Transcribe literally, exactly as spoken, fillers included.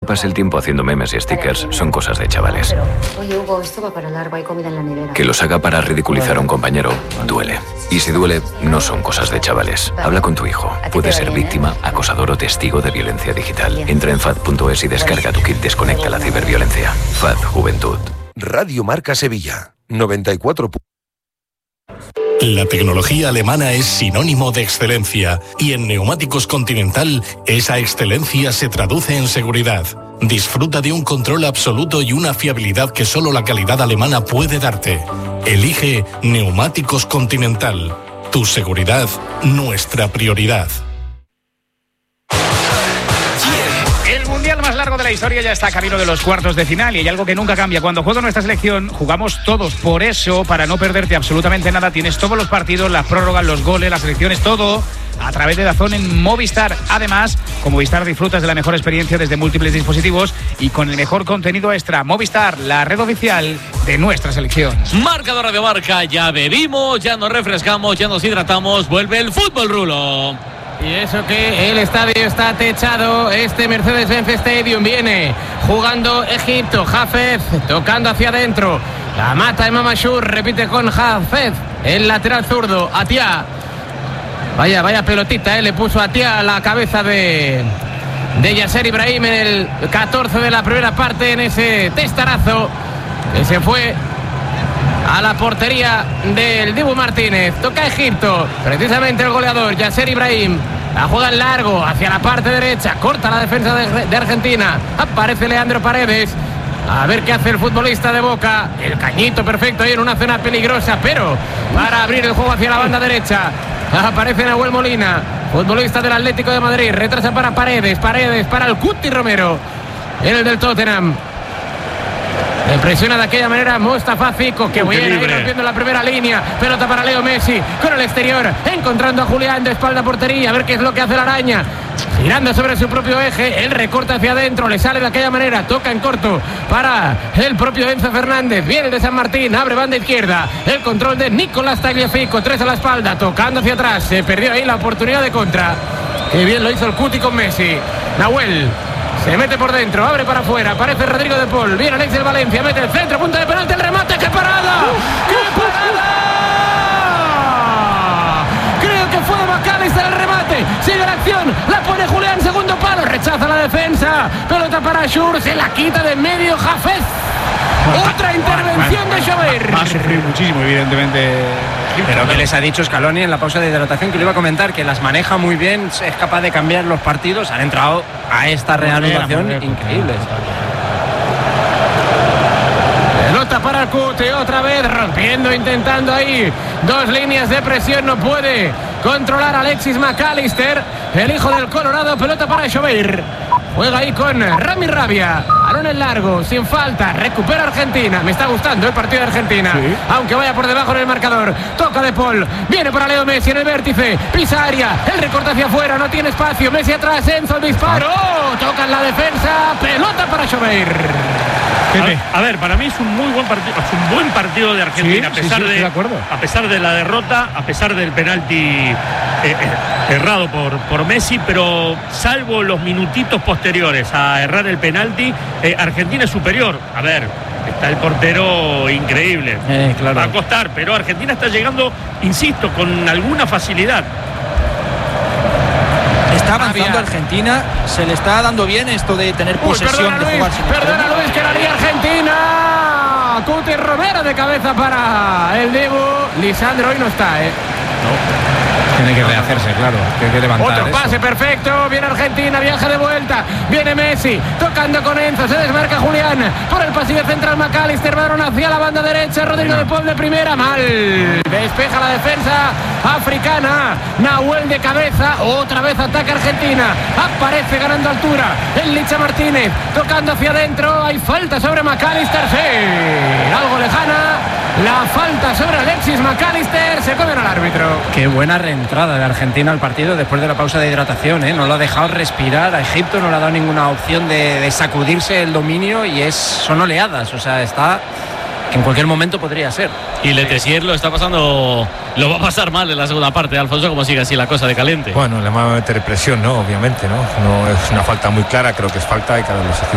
pase el tiempo haciendo memes y stickers son cosas de chavales. Oye, Hugo, esto va para largo, hay comida en la nevera. Que los haga para ridiculizar a un compañero duele. Y si duele, no son cosas de chavales. Habla con tu hijo. Puede ser víctima, acosador o testigo de violencia digital. Entra en fad punto es y descarga tu kit Desconecta la ciberviolencia. F A D Juventud. Radio Marca Sevilla, noventa y cuatro. La tecnología alemana es sinónimo de excelencia y en Neumáticos Continental esa excelencia se traduce en seguridad. Disfruta de un control absoluto y una fiabilidad que solo la calidad alemana puede darte. Elige Neumáticos Continental. Tu seguridad, nuestra prioridad. El mundial más largo de la historia ya está a camino de los cuartos de final y hay algo que nunca cambia. Cuando juega nuestra selección, jugamos todos. Por eso, para no perderte absolutamente nada, tienes todos los partidos, las prórrogas, los goles, las selecciones, todo a través de DAZN en Movistar. Además, con Movistar disfrutas de la mejor experiencia desde múltiples dispositivos y con el mejor contenido extra. Movistar, la red oficial de nuestra selección. Marcador Radio Marca, ya bebimos, ya nos refrescamos, ya nos hidratamos. Vuelve el fútbol, Rulo. Y eso que el estadio está techado. Este Mercedes-Benz Stadium viene jugando Egipto. Hafez tocando hacia adentro. La mata Imam Ashur, repite con Hafez. El lateral zurdo, Atia. Vaya, vaya pelotita, ¿eh? Le puso Atia a la cabeza de, de Yasser Ibrahim en el catorce de la primera parte, en ese testarazo que se fue a la portería del Dibu Martínez. Toca Egipto, precisamente el goleador Yasser Ibrahim. La juega en largo hacia la parte derecha, corta la defensa de, de Argentina. Aparece Leandro Paredes. A ver qué hace el futbolista de Boca. El cañito perfecto ahí en una zona peligrosa, pero para abrir el juego hacia la banda derecha. Aparece Nahuel Molina, futbolista del Atlético de Madrid. Retrasa para Paredes, Paredes para el Cuti Romero, en el del Tottenham. Le presiona de aquella manera Mostafa Zico, que viene ahí rompiendo la primera línea. Pelota para Leo Messi, con el exterior, encontrando a Julián de espalda a portería. A ver qué es lo que hace la araña. Girando sobre su propio eje, el recorte hacia adentro, le sale de aquella manera, toca en corto para el propio Enzo Fernández. Viene el de San Martín, abre banda izquierda. El control de Nicolás Tagliafico, tres a la espalda, tocando hacia atrás. Se perdió ahí la oportunidad de contra. Qué bien lo hizo el Cuti con Messi. Nahuel se mete por dentro, abre para afuera, aparece Rodrigo de Paul, viene Alex del Valencia, mete el centro, punta de penalti, el remate, ¡qué parada! ¡Qué parada! Creo que fue de McAllister el remate, sigue la acción, la pone Julián, segundo palo, rechaza la defensa, pelota para Schur, se la quita de medio Hafez. Otra intervención de Xavier. Va a sufrir muchísimo, evidentemente. Pero que les ha dicho Scaloni en la pausa de hidratación, que le iba a comentar, que las maneja muy bien, es capaz de cambiar los partidos. Han entrado a esta reanudación increíble. Pelota para el Cuti, otra vez rompiendo, intentando ahí dos líneas de presión, no puede controlar a Alexis McAllister, el hijo del Colorado. Pelota para Xavier. Juega ahí con Rami Rabia. Balón en largo, sin falta. Recupera Argentina. Me está gustando el partido de Argentina. Sí. Aunque vaya por debajo en el marcador. Toca de Paul. Viene para Leo Messi en el vértice. Pisa área. El recorte hacia afuera. No tiene espacio. Messi atrás. Enzo el disparo. Oh, toca en la defensa. Pelota para Xavier. A, a ver, para mí es un muy buen partido, es un buen partido de Argentina, sí, a pesar sí, sí, de, de a pesar de la derrota, a pesar del penalti eh, eh, errado por, por Messi, pero salvo los minutitos posteriores a errar el penalti, eh, Argentina es superior. A ver, está el portero increíble, eh, claro. Va a costar, pero Argentina está llegando, insisto, con alguna facilidad. Está avanzando Argentina, se le está dando bien esto de tener posesión. Uy, perdona, de jugar Luis, sin perdona Luis, que la haría Argentina. Cuti Romero de cabeza para el Dibu. Lisandro hoy no está, ¿eh? No. Tiene que rehacerse, claro. Tiene que levantar. Otro pase eso. perfecto. Viene Argentina, viaja de vuelta. Viene Messi, tocando con Enzo. Se desmarca Julián. Por el pasillo central McAllister. Balón hacia la banda derecha. Rodrigo de Paul de primera. Mal. Despeja la defensa africana. Nahuel de cabeza. Otra vez ataca Argentina. Aparece ganando altura. El Licha Martínez. Tocando hacia adentro. Hay falta sobre McAllister. Sí. Algo lejana. La falta sobre Alexis McAllister. Se comen al árbitro. Qué buena reentrada de Argentina al partido después de la pausa de hidratación, ¿eh? No lo ha dejado respirar a Egipto, no le ha dado ninguna opción de, de sacudirse el dominio y es son oleadas, o sea, está que en cualquier momento podría ser. Y Letessier lo está pasando, lo va a pasar mal en la segunda parte, Alfonso, como sigue así la cosa de caliente. Bueno, le va a meter presión, ¿no? Obviamente, ¿no? No es una falta muy clara, creo que es falta y cada los